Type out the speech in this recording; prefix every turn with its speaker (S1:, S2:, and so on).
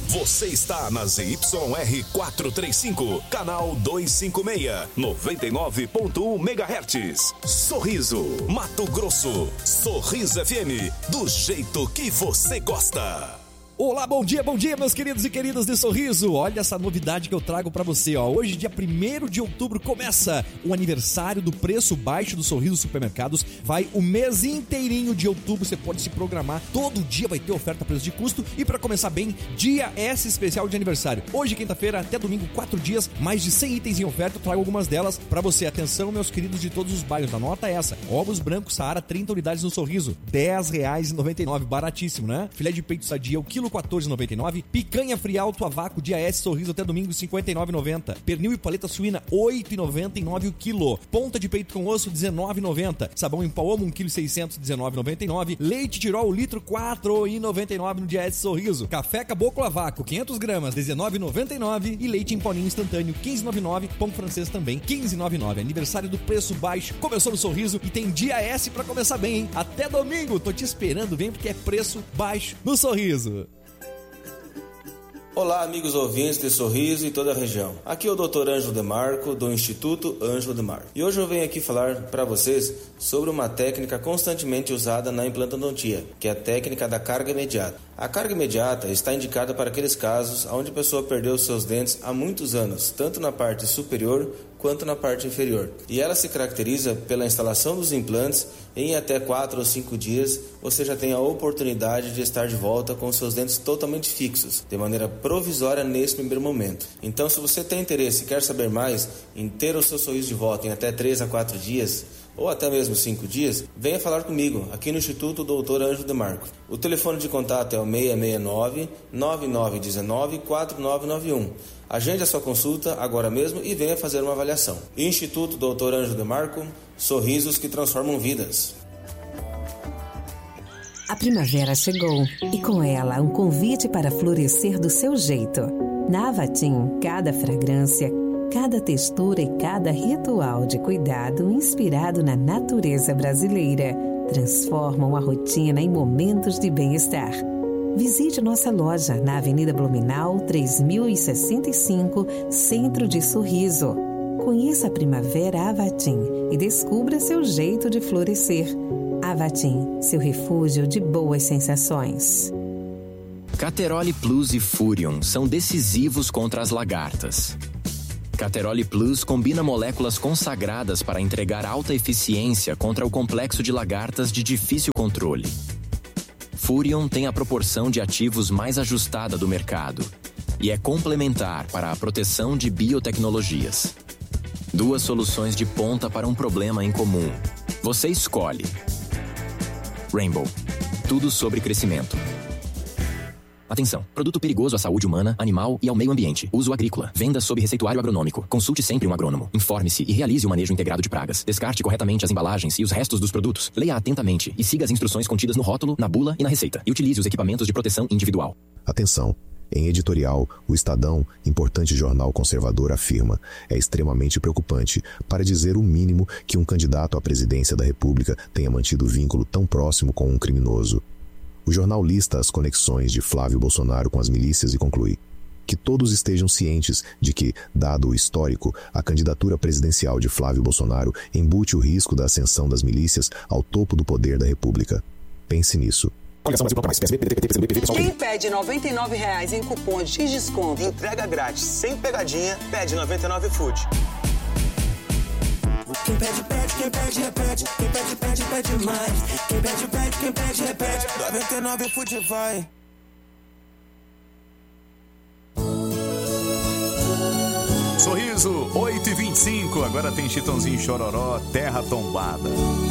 S1: Você está na ZYR 435, canal 256, 99.1 MHz. Sorriso, Mato Grosso. Sorriso FM, do jeito que você gosta.
S2: Olá, bom dia, meus queridos e queridas de Sorriso. Olha essa novidade que eu trago pra você, ó. Hoje, dia 1º de outubro, começa o aniversário do preço baixo do Sorriso Supermercados. Vai o mês inteirinho de outubro, você pode se programar. Todo dia vai ter oferta a preço de custo. E pra começar bem, dia S especial de aniversário. Hoje, quinta-feira, até domingo, 4 dias, mais de 100 itens em oferta. Eu trago algumas delas pra você. Atenção, meus queridos de todos os bairros, anota essa. Ovos brancos Saara, 30 unidades no Sorriso, R$10,99, baratíssimo, né? Filé de peito sadia, o quilo R$14,99. Picanha frialto a vácuo dia S Sorriso até domingo, R$59,90. Pernil e paleta suína, R$8,99 o quilo. Ponta de peito com osso, R$19,90. Sabão em pau Omo, 1,6 kg, R$19,99. Leite Tirol, litro, R$4,99 no dia S Sorriso. Café Caboclo a vácuo, 500 gramas, R$19,99. E leite em poninho instantâneo, R$15,99. Pão francês também, R$15,99. Aniversário do preço baixo, começou no Sorriso e tem dia S pra começar bem, hein? Até domingo, tô te esperando, vem porque é preço baixo no Sorriso.
S3: Olá, amigos ouvintes de Sorriso e toda a região. Aqui é o Dr. Ângelo Demarco, do Instituto Ângelo Demarco. E hoje eu venho aqui falar para vocês sobre uma técnica constantemente usada na implantodontia, que é a técnica da carga imediata. A carga imediata está indicada para aqueles casos onde a pessoa perdeu seus dentes há muitos anos, tanto na parte superior quanto na parte inferior. E ela se caracteriza pela instalação dos implantes. Em até 4 ou 5 dias, você já tem a oportunidade de estar de volta com seus dentes totalmente fixos, de maneira provisória nesse primeiro momento. Então, se você tem interesse e quer saber mais em ter o seu sorriso de volta em até 3 a 4 dias, ou até mesmo 5 dias, venha falar comigo aqui no Instituto Dr. Ângelo Demarco. O telefone de contato é o 669-9919-4991. Agende a sua consulta agora mesmo e venha fazer uma avaliação. Instituto Dr. Ângelo Demarco, sorrisos que transformam vidas.
S4: A primavera chegou e com ela um convite para florescer do seu jeito. Na Avatim, cada fragrância, cada textura e cada ritual de cuidado inspirado na natureza brasileira transformam a rotina em momentos de bem-estar. Visite nossa loja na Avenida Blumenau, 3065, Centro de Sorriso. Conheça a Primavera Avatim e descubra seu jeito de florescer. Avatim, seu refúgio de boas sensações.
S5: Cateroli Plus e Furion são decisivos contra as lagartas. Cateroli Plus combina moléculas consagradas para entregar alta eficiência contra o complexo de lagartas de difícil controle. Furion tem a proporção de ativos mais ajustada do mercado e é complementar para a proteção de biotecnologias. 2 soluções de ponta para um problema em comum. Você escolhe. Rainbow. Tudo sobre crescimento. Atenção! Produto perigoso à saúde humana, animal e ao meio ambiente. Uso agrícola. Venda sob receituário agronômico. Consulte sempre um agrônomo. Informe-se e realize o manejo integrado de pragas. Descarte corretamente as embalagens e os restos dos produtos. Leia atentamente e siga as instruções contidas no rótulo, na bula e na receita. E utilize os equipamentos de proteção individual.
S6: Atenção! Em editorial, o Estadão, importante jornal conservador, afirma: é extremamente preocupante, para dizer o mínimo, que um candidato à presidência da República tenha mantido vínculo tão próximo com um criminoso. O jornal lista as conexões de Flávio Bolsonaro com as milícias e conclui: que todos estejam cientes de que, dado o histórico, a candidatura presidencial de Flávio Bolsonaro embute o risco da ascensão das milícias ao topo do poder da República. Pense nisso.
S7: Quem pede R$ 99,00 em cupons de desconto,
S8: entrega grátis, sem pegadinha, pede 99 Food.
S9: Quem pede, pede, quem pede, repete. Quem pede, pede, pede mais. Quem pede, pede, quem pede, repete. 99 Food vai.
S10: Sorriso, 8h25. Agora tem Chitãozinho Chororó, Terra Tombada.